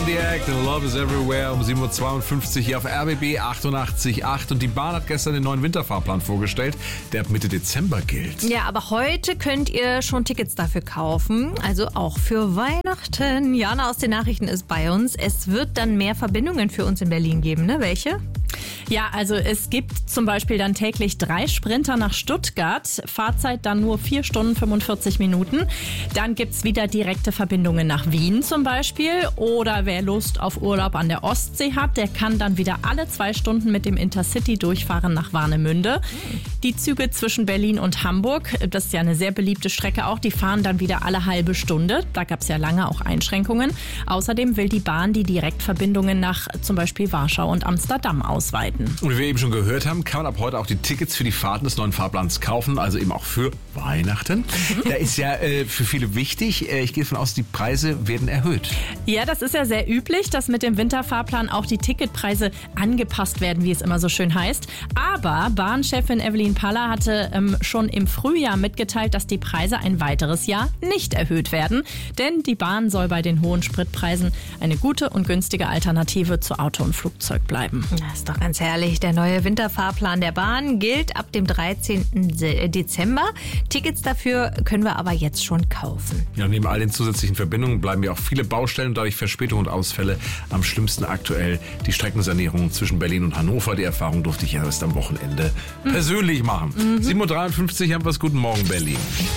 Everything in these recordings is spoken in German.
Zodiac, and Love is Everywhere um 7.52 Uhr hier auf RBB 88.8. Und die Bahn hat gestern den neuen Winterfahrplan vorgestellt, der ab Mitte Dezember gilt. Ja, aber heute könnt ihr schon Tickets dafür kaufen, also auch für Weihnachten. Jana aus den Nachrichten ist bei uns. Es wird dann mehr Verbindungen für uns in Berlin geben, ne? Welche? Ja, also es gibt zum Beispiel dann täglich 3 Sprinter nach Stuttgart. Fahrzeit dann nur 4 Stunden 45 Minuten. Dann gibt's wieder direkte Verbindungen nach Wien zum Beispiel. Oder wer Lust auf Urlaub an der Ostsee hat, der kann dann wieder alle 2 Stunden mit dem Intercity durchfahren nach Warnemünde. Die Züge zwischen Berlin und Hamburg, das ist ja eine sehr beliebte Strecke auch, die fahren dann wieder alle halbe Stunde. Da gab's ja lange auch Einschränkungen. Außerdem will die Bahn die Direktverbindungen nach zum Beispiel Warschau und Amsterdam ausweiten. Und wie wir eben schon gehört haben, kann man ab heute auch die Tickets für die Fahrten des neuen Fahrplans kaufen, also eben auch für Weihnachten. Da ist ja für viele wichtig, ich gehe davon aus, die Preise werden erhöht. Ja, das ist ja sehr üblich, dass mit dem Winterfahrplan auch die Ticketpreise angepasst werden, wie es immer so schön heißt. Aber Bahnchefin Evelyn Paller hatte schon im Frühjahr mitgeteilt, dass die Preise ein weiteres Jahr nicht erhöht werden. Denn die Bahn soll bei den hohen Spritpreisen eine gute und günstige Alternative zu Auto und Flugzeug bleiben. Das ist doch ganz herrlich. Der neue Winterfahrplan der Bahn gilt ab dem 13. Dezember. Tickets dafür können wir aber jetzt schon kaufen. Ja, neben all den zusätzlichen Verbindungen bleiben ja auch viele Baustellen und dadurch Verspätungen und Ausfälle. Am schlimmsten aktuell die Streckensanierung zwischen Berlin und Hannover. Die Erfahrung durfte ich ja erst am Wochenende persönlich machen. 7.53 Uhr haben wir es. Guten Morgen, Berlin.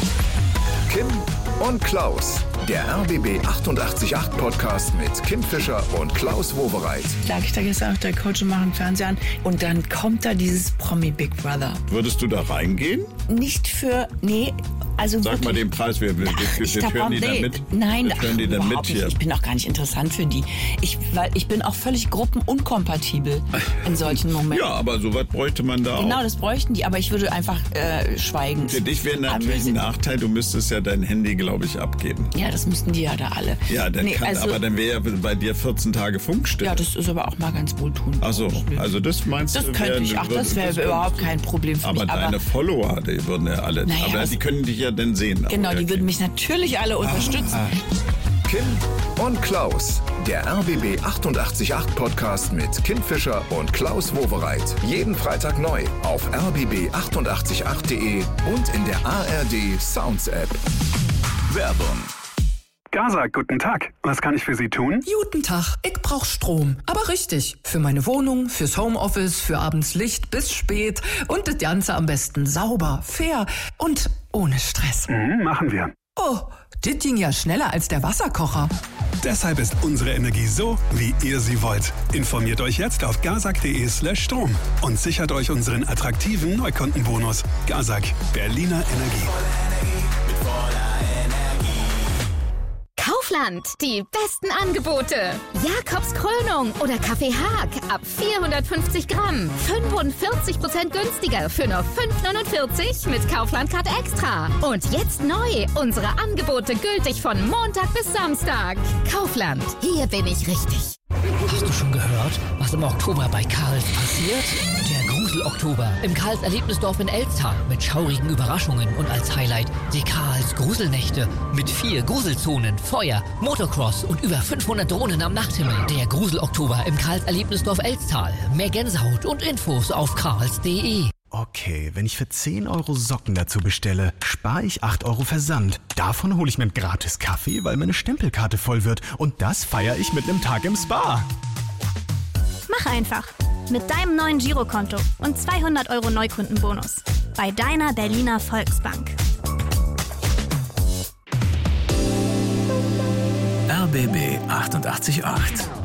Kim und Klaus. Der RBB 88.8 Podcast mit Kim Fischer und Klaus Wowereit. Lag ich da gestern auf der Couch und mache einen Fernseher an und dann kommt da dieses Promi Big Brother. Würdest du da reingehen? Nicht für, nee, also Sag wirklich, mal den Preis, wir hören die dann mit. Nein, hören die dann mit überhaupt hier. nicht. Ich bin auch gar nicht interessant für die. Weil ich bin auch völlig gruppenunkompatibel in solchen Momenten. Ja, aber so was bräuchte man da Genau, auch. das bräuchten die, aber ich würde einfach schweigen. Für dich wäre natürlich ein Nachteil, du müsstest ja dein Handy, glaube ich, abgeben. Ja, das müssten die ja da alle. Ja, dann aber dann wäre ja bei dir 14 Tage Funkstille. Ja, das ist aber auch mal ganz wohltuend. Ach so, also das meinst Das du? könnte ich, das wäre überhaupt kein Problem für mich. Aber deine Follower, die würden ja alle, Naja, aber die können dich ja dann sehen. Genau, die würden mich natürlich alle unterstützen. Kim und Klaus. Der RBB 88.8 Podcast mit Kim Fischer und Klaus Wowereit. Jeden Freitag neu auf rbb888.de und in der ARD Sounds App. Werbung. Gaza, guten Tag. Was kann ich für Sie tun? Guten Tag, ich brauch Strom. Aber richtig. Für meine Wohnung, fürs Homeoffice, für abends Licht bis spät. Und das Ganze am besten sauber, fair und ohne Stress. Machen wir. Oh, das ging ja schneller als der Wasserkocher. Deshalb ist unsere Energie so, wie ihr sie wollt. Informiert euch jetzt auf gazak.de/Strom und sichert euch unseren attraktiven Neukundenbonus. Gazak, Berliner Energie. Kaufland, die besten Angebote. Jakobs Krönung oder Kaffee Haag ab 450 Gramm. 45% günstiger für nur 5,49 mit Kaufland-Card Extra. Und jetzt neu, unsere Angebote gültig von Montag bis Samstag. Kaufland, hier bin ich richtig. Hast du schon gehört, was im Oktober bei Karls passiert? Der Grusel-Oktober im Karls Erlebnisdorf in Elztal mit schaurigen Überraschungen und als Highlight die Karls Gruselnächte mit 4 Gruselzonen, Feuer, Motocross und über 500 Drohnen am Nachthimmel. Der Grusel-Oktober im Karls Erlebnisdorf Elztal. Mehr Gänsehaut und Infos auf karls.de. Okay, wenn ich für 10 Euro Socken dazu bestelle, spare ich 8 Euro Versand. Davon hole ich mir einen gratis Kaffee, weil meine Stempelkarte voll wird. Und das feiere ich mit einem Tag im Spa. Mach einfach. Mit deinem neuen Girokonto und 200 Euro Neukundenbonus. Bei deiner Berliner Volksbank. RBB 88.8